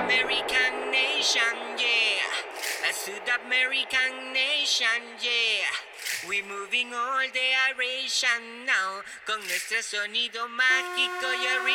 American Nation, yeah. A American Nation, yeah. We moving all the aeration now. Con nuestro sonido mágico y